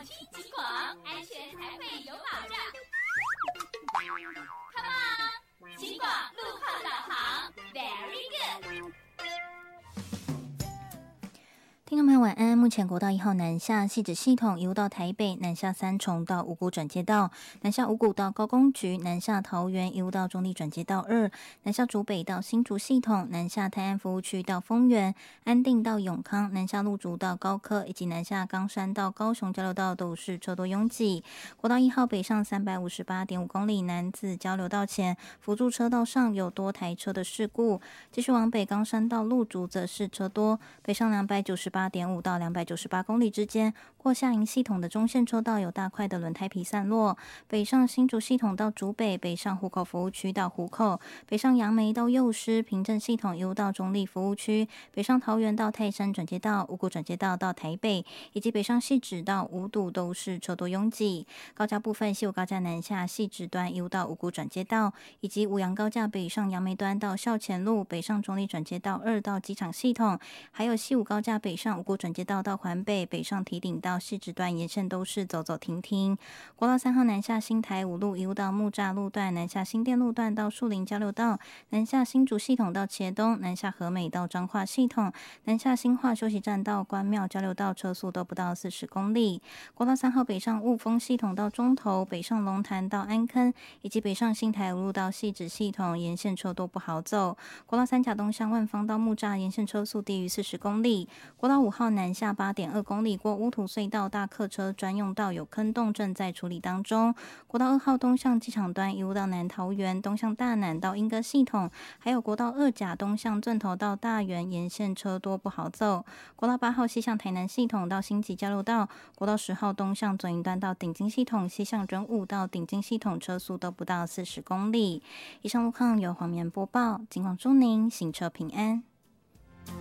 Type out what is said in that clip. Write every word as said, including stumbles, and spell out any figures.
区警广，安全才会有保障。Come on， 警广路况导航 ，Very good。 听众朋友晚安，目前国道一号南下汐止系统一路到台北，南下三重到五股转接道，南下五股到高工局，南下桃园一路到中立转接道二，南下竹北到新竹系统，南下泰安服务区到丰原，安定到永康，南下鹿竹到高科，以及南下冈山到高雄交流道都是车多拥挤。国道一号北上三百五十八点五公里，南自交流道前辅助车道上有多台车的事故，继续往北冈山到鹿竹则是车多，北上两百九十八点五到两百九十八公里之间，过下营系统的中线车道有大块的轮胎皮散落，北上新竹系统到竹北，北上湖口服务区到湖口，北上杨梅到幼师，平镇系统一路到中立服务区，北上桃园到泰山转接道，五股转接道到台北，以及北上汐止到五堵都是车多拥挤。高架部分，西武高架南下汐止端一路到五股转接道，以及五杨高架北上杨梅端到校前路，北上中立转接道二到机场系统，还有西武高架北上五股转接道到环北，北上堤顶到汐止段沿线都是走走停停。国道三号南下新台五路一路到木栅路段，南下新店路段到树林交流道，南下新竹系统到茄东，南下和美到彰化系统，南下新化休息站到关庙交流道车速都不到四十公里。国道三号北上雾峰系统到中投，北上龙潭到安坑，以及北上新台五路到汐止系统沿线车多不好走。国道三甲东向万芳到木栅沿线车速低于四十公里。国道五号南下 八点二公里，过乌土隧道大客车专用道有坑洞正在处理当中。国道二号东向机场端一路到南桃园，东向大南到莺歌系统，还有国道二甲东向钻头到大园沿线车多不好走。国道八号西向台南系统到新集交流道，国道十号东向左营端到顶金系统，西向仁武到顶金系统车速都不到四十公里。以上路况由黄棉播报，警广祝您行车平安。